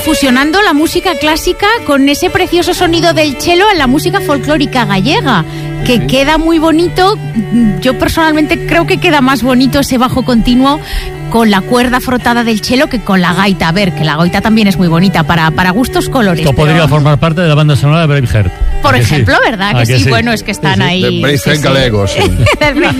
fusionando la música clásica con ese precioso sonido del cello en la música folclórica gallega, que queda muy bonito. Yo personalmente creo que queda más bonito ese bajo continuo con la cuerda frotada del cello que con la gaita. A ver, que la gaita también es muy bonita, para gustos colores. Esto podría formar parte de la banda sonora de Braveheart. Por ejemplo, sí? ¿Verdad? Que sí, bueno, es que están ahí. De Braveheart galego, sí.